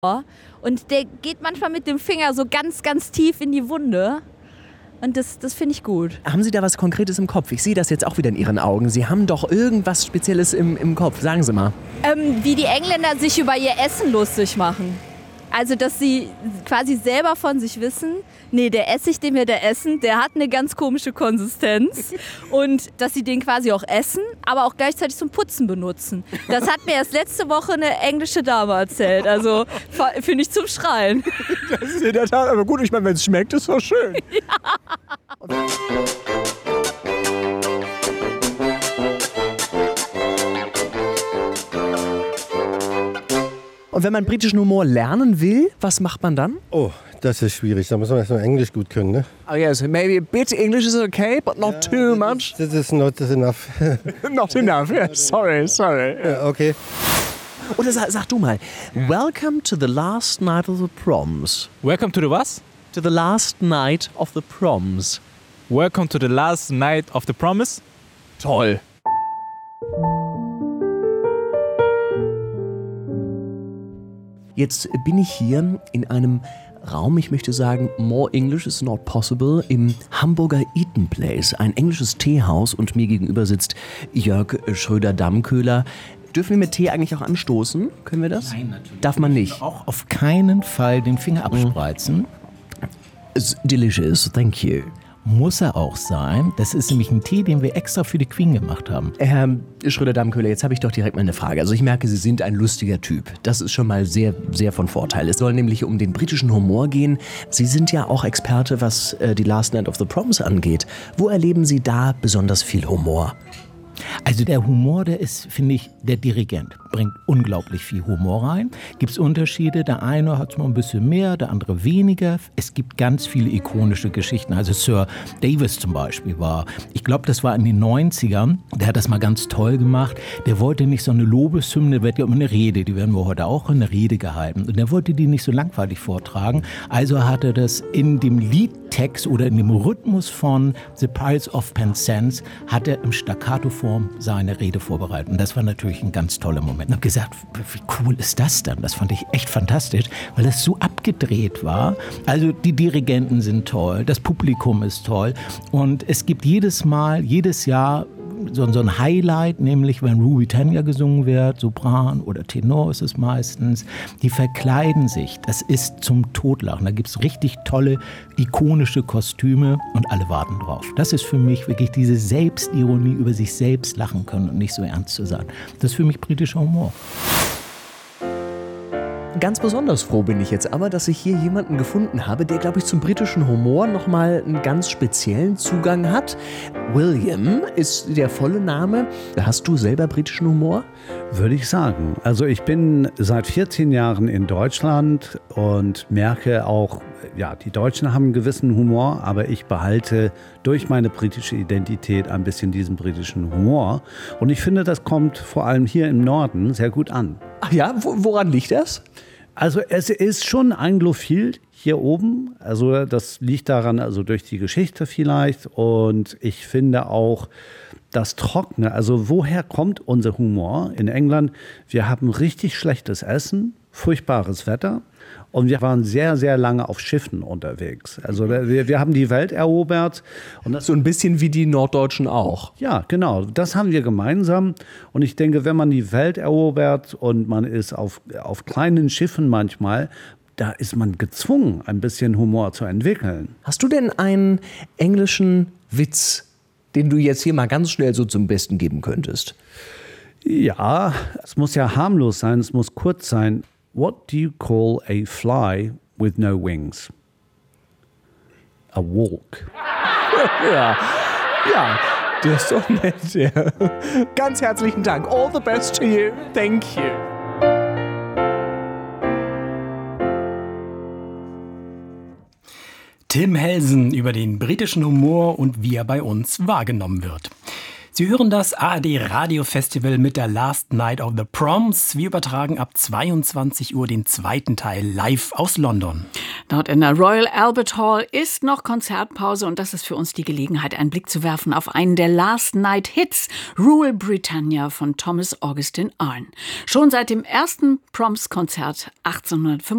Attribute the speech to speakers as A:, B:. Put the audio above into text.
A: Und der geht manchmal mit dem Finger so ganz, ganz tief in die Wunde. Und das finde ich gut.
B: Haben Sie da was Konkretes im Kopf? Ich sehe das jetzt auch wieder in Ihren Augen. Sie haben doch irgendwas Spezielles im Kopf. Sagen Sie mal.
A: Wie die Engländer sich über ihr Essen lustig machen. Also, dass sie quasi selber von sich wissen, nee, der Essig, den wir da essen, der hat eine ganz komische Konsistenz. Und dass sie den quasi auch essen, aber auch gleichzeitig zum Putzen benutzen. Das hat mir erst letzte Woche eine englische Dame erzählt. Also, finde ich zum Schreien.
B: Das ist in der Tat, aber gut, ich meine, wenn es schmeckt, ist doch schön. Ja. Und wenn man britischen Humor lernen will, was macht man dann?
C: Oh, das ist schwierig. Da muss man erstmal Englisch gut können, ne?
B: Oh yes, maybe a bit English is okay, but not too much.
C: This is not enough.
B: Not enough, yeah. Sorry.
C: Ja, okay.
B: Oder sag du mal, welcome to the last night of the proms.
D: Welcome to the was?
B: To the last night of the proms.
D: Welcome to the last night of the promise.
B: Toll. Jetzt bin ich hier in einem Raum, ich möchte sagen, more English is not possible, im Hamburger Eaton Place, ein englisches Teehaus, und mir gegenüber sitzt Jörg Schröder-Dammköhler. Dürfen wir mit Tee eigentlich auch anstoßen? Können wir das?
E: Nein, natürlich.
B: Darf man nicht?
E: Auch auf keinen Fall den Finger abspreizen.
B: It's delicious, thank you.
E: Muss er auch sein. Das ist nämlich ein Tee, den wir extra für die Queen gemacht haben.
B: Herr Schröder-Dammköhler, jetzt habe ich doch direkt mal eine Frage. Also ich merke, Sie sind ein lustiger Typ. Das ist schon mal sehr, sehr von Vorteil. Es soll nämlich um den britischen Humor gehen. Sie sind ja auch Experte, was die Last Night of the Proms angeht. Wo erleben Sie da besonders viel Humor?
E: Also der Humor, der ist, finde ich, der Dirigent bringt unglaublich viel Humor rein. Gibt es Unterschiede? Der eine hat es mal ein bisschen mehr, der andere weniger. Es gibt ganz viele ikonische Geschichten. Also Sir Davis zum Beispiel war, ich glaube, das war in den 90ern, der hat das mal ganz toll gemacht. Der wollte nicht so eine Lobeshymne, wird ja immer eine Rede, die werden wir heute auch eine Rede gehalten. Und der wollte die nicht so langweilig vortragen. Also hat er das in dem Liedtext oder in dem Rhythmus von The Pirates of Penzance, hat er im Staccato-Form seine Rede vorbereitet. Und das war natürlich ein ganz toller Moment. Und habe gesagt, wie cool ist das denn? Das fand ich echt fantastisch, weil das so abgedreht war. Also die Dirigenten sind toll, das Publikum ist toll. Und es gibt jedes Jahr so ein Highlight, nämlich wenn Ruby Tanya gesungen wird, Sopran oder Tenor ist es meistens, die verkleiden sich. Das ist zum Totlachen. Da gibt es richtig tolle, ikonische Kostüme und alle warten drauf. Das ist für mich wirklich diese Selbstironie, über sich selbst lachen können und nicht so ernst zu sein. Das ist für mich britischer Humor.
B: Ganz besonders froh bin ich jetzt aber, dass ich hier jemanden gefunden habe, der, glaube ich, zum britischen Humor nochmal einen ganz speziellen Zugang hat. William ist der volle Name. Hast du selber britischen Humor?
F: Würde ich sagen. Also ich bin seit 14 Jahren in Deutschland und merke auch, ja, die Deutschen haben einen gewissen Humor, aber ich behalte durch meine britische Identität ein bisschen diesen britischen Humor. Und ich finde, das kommt vor allem hier im Norden sehr gut an.
B: Ach ja, woran liegt das?
F: Also es ist schon anglophil hier oben. Also das liegt daran, also durch die Geschichte vielleicht. Und ich finde auch das Trockene. Also woher kommt unser Humor in England? Wir haben richtig schlechtes Essen, furchtbares Wetter. Und wir waren sehr, sehr lange auf Schiffen unterwegs. Also wir haben die Welt erobert. Und das
B: so ein bisschen wie die Norddeutschen auch.
F: Ja, genau. Das haben wir gemeinsam. Und ich denke, wenn man die Welt erobert und man ist auf kleinen Schiffen manchmal, da ist man gezwungen, ein bisschen Humor zu entwickeln.
B: Hast du denn einen englischen Witz, den du jetzt hier mal ganz schnell so zum Besten geben könntest?
F: Ja, es muss ja harmlos sein, es muss kurz sein. What do you call a fly with no wings? A walk.
B: Ja, der ist doch nett. Ja. Ganz herzlichen Dank. All the best to you. Thank you.
G: Tim Helsen über den britischen Humor und wie er bei uns wahrgenommen wird. Sie hören das ARD Radio Festival mit der Last Night of the Proms. Wir übertragen ab 22 Uhr den zweiten Teil live aus London.
H: Dort in der Royal Albert Hall ist noch Konzertpause und das ist für uns die Gelegenheit, einen Blick zu werfen auf einen der Last Night Hits, Rule Britannia von Thomas Augustin Arne. Schon seit dem ersten Proms-Konzert 1895